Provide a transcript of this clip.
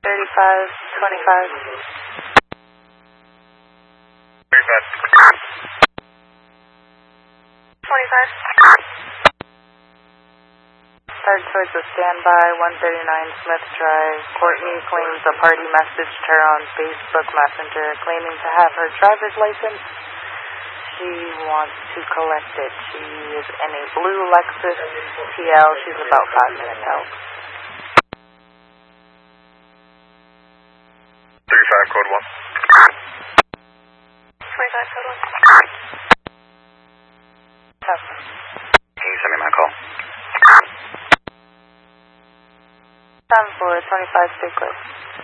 35, 25. 25. Third choice of standby, 139 Smith Drive. Courtney claims a party messaged her on Facebook Messenger claiming to have her driver's license. She wants to collect it. She is in a blue Lexus TL. She's about 5 minutes out. 35 code 1. 25 code 1. Can you send me my call? 10-4, 25, stay clear.